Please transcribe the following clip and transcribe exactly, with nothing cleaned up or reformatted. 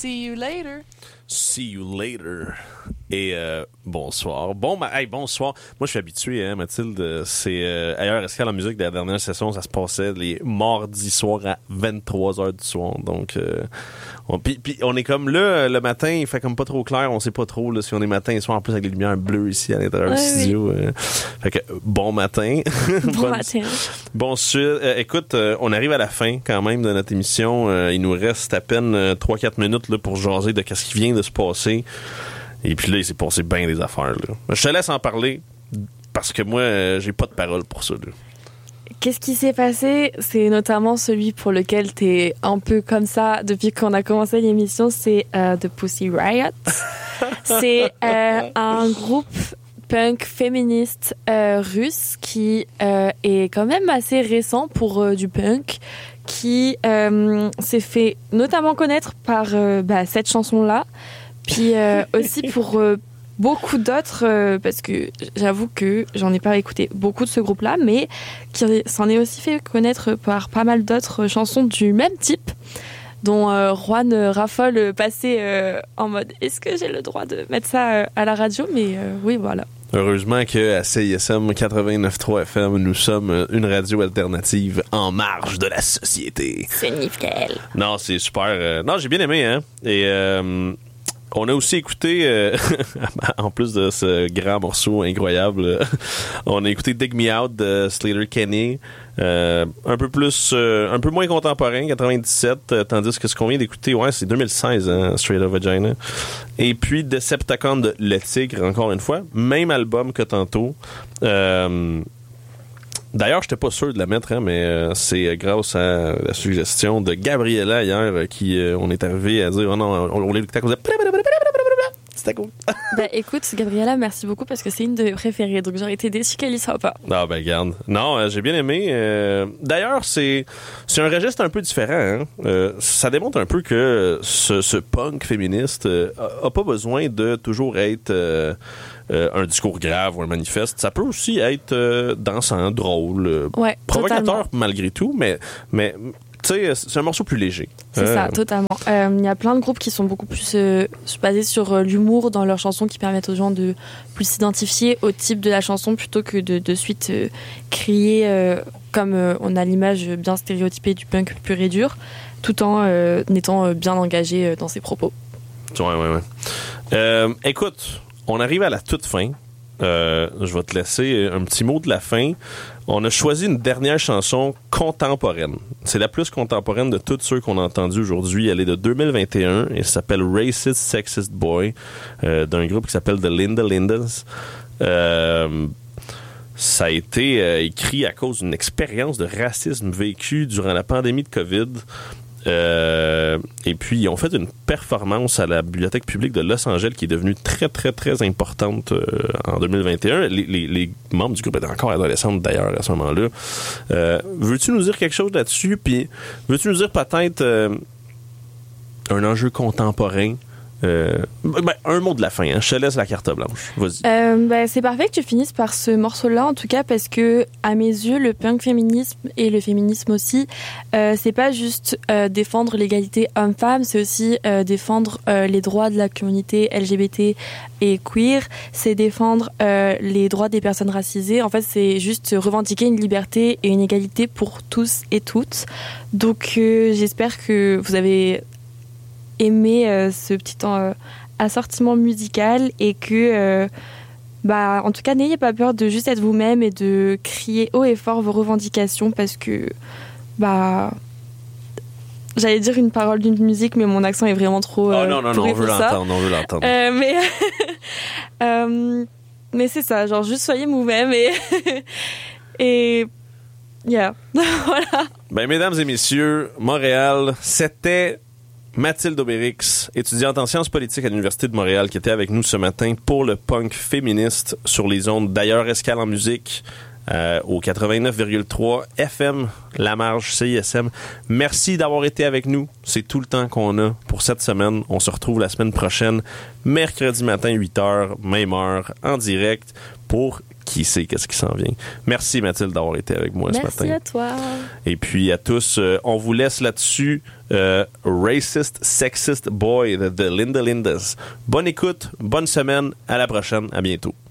See you later. See you later. Et euh, bonsoir. Bon, ma- hey, bonsoir. Moi, je suis habitué, hein, Mathilde. C'est euh, ailleurs, est-ce qu'à la musique de la dernière session, ça se passait les mardis soirs à vingt-trois heures du soir. Donc, euh, on, pis, pis on est comme là, le matin, il fait comme pas trop clair. On sait pas trop là, si on est matin et soir, en plus avec les lumières bleues ici à l'intérieur ouais, du studio. Oui. Euh, fait que, bon matin. Bon Bonne, matin. Bon, euh, écoute, euh, on arrive à la fin quand même de notre émission. Euh, il nous reste à peine euh, trois quatre minutes là, pour jaser de ce qui vient de se passer. Et puis là, il s'est passé bien des affaires. Là. Je te laisse en parler parce que moi, euh, j'ai pas de parole pour ça. Là. Qu'est-ce qui s'est passé? C'est notamment celui pour lequel t'es un peu comme ça depuis qu'on a commencé l'émission, c'est euh, The Pussy Riot. C'est euh, un groupe punk féministe euh, russe qui euh, est quand même assez récent pour euh, du punk, qui euh, s'est fait notamment connaître par euh, bah, cette chanson-là. Puis euh, aussi pour euh, beaucoup d'autres, euh, parce que j'avoue que j'en ai pas écouté beaucoup de ce groupe-là, mais qui s'en est aussi fait connaître par pas mal d'autres chansons du même type, dont euh, Juan raffole passait euh, en mode « Est-ce que j'ai le droit de mettre ça euh, à la radio ?» Mais euh, oui, voilà. Heureusement qu'à C I S M quatre-vingt-neuf trois F M, nous sommes une radio alternative en marge de la société. C'est nickel. Non, c'est super. Euh, non, j'ai bien aimé, hein. Et... Euh, on a aussi écouté, euh, en plus de ce grand morceau incroyable, on a écouté Dig Me Out de Sleater-Kinney, euh, un peu plus, euh, un peu moins contemporain, quatre-vingt-dix-sept, euh, tandis que ce qu'on vient d'écouter, ouais, c'est deux mille seize, hein, Straight Up Vagina. Et puis Decepticon de Le Tigre, encore une fois, même album que tantôt. Euh, D'ailleurs, j'étais pas sûr de la mettre, hein, mais euh, c'est grâce à la suggestion de Gabriella hier euh, qui euh, on est arrivé à dire oh non, on, on l'écoutait à cause de... C'était cool. Ben écoute, Gabriella, merci beaucoup parce que c'est une de mes préférées, donc j'aurais été déçue qu'elle y soit pas. Ah ben garde. Non, euh, j'ai bien aimé. Euh, d'ailleurs, c'est c'est un registre un peu différent. Hein. Euh, ça démontre un peu que ce, ce punk féministe euh, a, a pas besoin de toujours être euh, euh, un discours grave ou un manifeste. Ça peut aussi être euh, dansant, drôle, euh, ouais, provocateur totalement. malgré tout, mais mais tu sais, c'est un morceau plus léger. C'est euh, ça, totalement. Il euh, y a plein de groupes qui sont beaucoup plus euh, basés sur euh, l'humour dans leurs chansons, qui permettent aux gens de plus s'identifier au type de la chanson plutôt que de, de suite euh, crier euh, comme euh, on a l'image bien stéréotypée du punk pur et dur, tout en euh, étant euh, bien engagé euh, dans ses propos. Ouais, ouais, ouais. Euh, écoute, on arrive à la toute fin. Euh, je vais te laisser un petit mot de la fin. On a choisi une dernière chanson contemporaine. C'est la plus contemporaine de toutes ceux qu'on a entendues aujourd'hui. Elle est de deux mille vingt et un et s'appelle Racist Sexist Boy, euh, d'un groupe qui s'appelle The Linda Lindas. Euh, ça a été euh, écrit à cause d'une expérience de racisme vécue durant la pandémie de COVID. Euh, et puis ils ont fait une performance à la bibliothèque publique de Los Angeles qui est devenue très très très importante euh, en deux mille vingt et un. Les, les, les membres du groupe étaient encore adolescentes d'ailleurs à ce moment-là. Euh, veux-tu nous dire quelque chose là-dessus? Puis veux-tu nous dire peut-être euh, un enjeu contemporain? Euh, ben, un mot de la fin, hein. Je te laisse la carte blanche. Vas-y. Euh, bah, c'est parfait que tu finisses par ce morceau-là, en tout cas, parce que, à mes yeux, le punk féminisme et le féminisme aussi, euh, c'est pas juste euh, défendre l'égalité homme-femme, c'est aussi euh, défendre euh, les droits de la communauté L G B T et queer, c'est défendre euh, les droits des personnes racisées. En fait, c'est juste revendiquer une liberté et une égalité pour tous et toutes. Donc, euh, j'espère que vous avez aimer euh, ce petit euh, assortiment musical et que euh, bah en tout cas n'ayez pas peur de juste être vous-même et de crier haut et fort vos revendications, parce que bah j'allais dire une parole d'une musique mais mon accent est vraiment trop euh, oh non non non on veut l'entendre on veut l'entendre euh, mais euh, mais c'est ça, genre juste soyez vous-même et et yeah. Voilà. Ben mesdames et messieurs, Montréal, c'était Mathilde Aubérix, étudiante en sciences politiques à l'Université de Montréal, qui était avec nous ce matin pour le punk féministe sur les ondes d'Ailleurs Escale en musique euh, au quatre-vingt-neuf virgule trois F M, La Marge, C I S M. Merci d'avoir été avec nous. C'est tout le temps qu'on a pour cette semaine. On se retrouve la semaine prochaine, mercredi matin, huit heures, même heure, en direct, pour qui sait qu'est-ce qui s'en vient. Merci Mathilde d'avoir été avec moi Merci ce matin. Merci à toi. Et puis à tous, euh, on vous laisse là-dessus. Euh, Racist, Sexist Boy de The Linda Lindas. Bonne écoute, bonne semaine, à la prochaine, à bientôt.